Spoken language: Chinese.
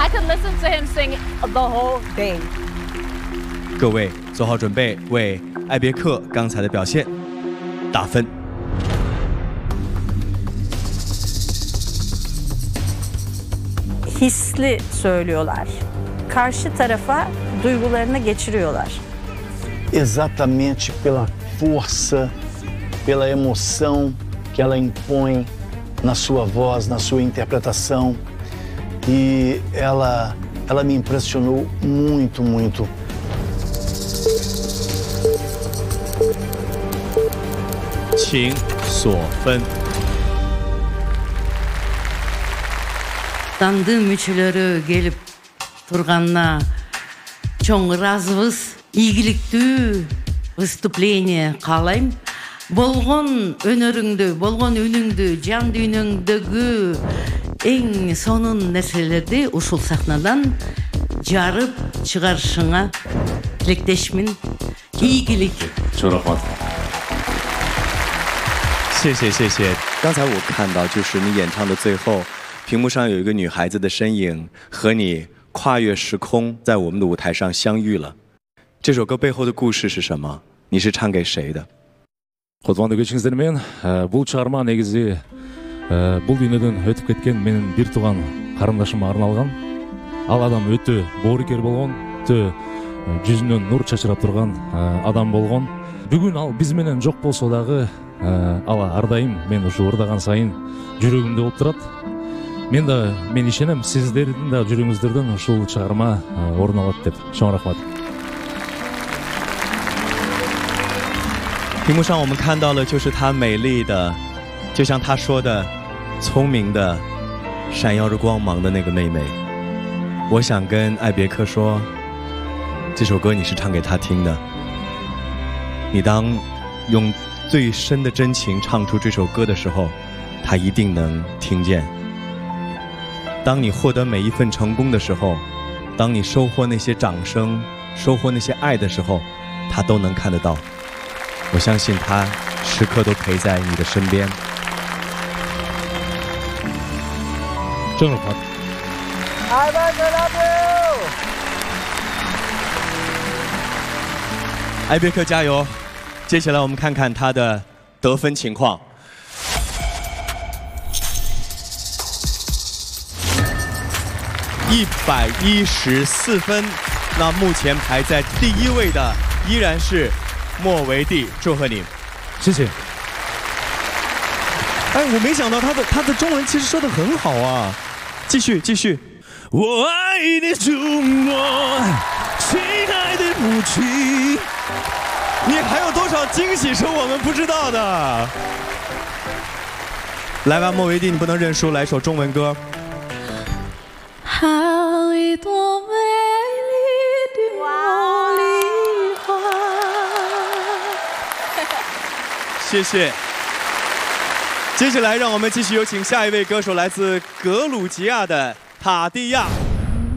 I could listen to him sing the whole day. 各位做好准备，为艾别克刚才的表现打分。 Hisli söylüyorlar. Karşı tarafa duygularını geçiriyorlar. Exatamente pela força, pela emoção que ela impõe na sua voz, na sua interpretação. E ela me impressionou muito, muito. 请锁分。 Tandı müçülörü gelip turganna çoң ыраазыбыз, ийгиликтүү выступление каалайм. Болгон өнөрүңдү, болгон үнүңдү, жан дүйнөңдөгү эң сонун нерселерди ушул сахнадан жарып чыгарышыңа тилектешмин. Ийгилик. Чоң рахмат. 谢谢谢谢。刚才我看到，就是你演唱的最后，屏幕上有一个女孩子的身影和你跨越时空，在我们的舞台上相遇了。这首歌背后的故事是什么？你是唱给谁的？ Кутмандуу кечиңиздер менен бул чыгарма негизи бул дүйнөдөн өтүп кеткен менин бир тууган карындашыма арналган. Ал адам өтө боорукер болгон, өтө жүзүнөн нур чачырап турган адам болгон. Бүгүн ал биз менен жок болсо дагы ал ар дайым мен ушу ырдаган сайын жүрөгүмдө болуп турат. Мен ишенем, сиздердин да жүрөгүңүздөрдөн ушул чыгарма орун алат деп. Чоң рахмат. 屏幕上我们看到了，就是她美丽的，就像她说的，聪明的，闪耀着光芒的那个妹妹。我想跟艾别克说，这首歌你是唱给她听的。你当用最深的真情唱出这首歌的时候，她一定能听见。当你获得每一份成功的时候，当你收获那些掌声，收获那些爱的时候，她都能看得到。 我相信他时刻都陪在你的身边。 正好。 I love you。 艾别克加油！接下来我们看看他的得分情况。114分，那目前排在第1位的依然是 莫维蒂，祝贺你！ 谢谢。 哎，我没想到他的中文其实说得很好啊！继续继续。我爱你中国，亲爱的母亲。你还有多少惊喜是我们不知道的？来吧，莫维蒂，你不能认输，来一首中文歌。 好一朵美丽的茉莉花。 谢谢。接下来，让我们继续有请下一位歌手，来自格鲁吉亚的塔蒂亚。